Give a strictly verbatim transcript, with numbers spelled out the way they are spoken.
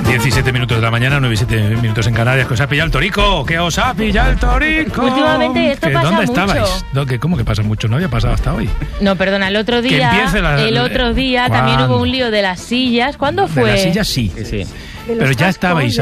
diecisiete minutos de la mañana, nueve y siete minutos en Canarias. ¿Que os ha pillado el torico? ¿Que os ha pillado el torico? Últimamente esto ¿Que pasa ¿Dónde mucho? estabais? ¿No? ¿Que ¿Cómo que pasa mucho? No había pasado hasta hoy. No, perdona, el otro Que día, empiece la- el otro día ¿Cuándo? también hubo un lío de las sillas. ¿Cuándo fue? De las sillas sí. Sí, sí. Pero ya estabais